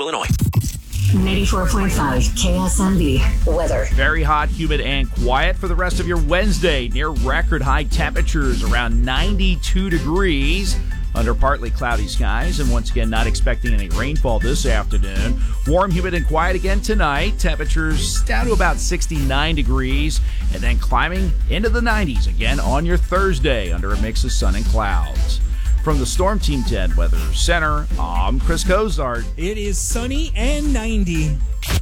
Illinois. 94.5 KSMB weather. Very hot, humid, and quiet for the rest of your Wednesday. Near record high temperatures, around 92 degrees. Under partly cloudy skies, and once again, not expecting any rainfall this afternoon. Warm, humid, and quiet again tonight. Temperatures down to about 69 degrees, and then climbing into the 90s again on your Thursday under a mix of sun and clouds. From the Storm Team 10 Weather Center, I'm Chris Cozart. It is sunny and 90.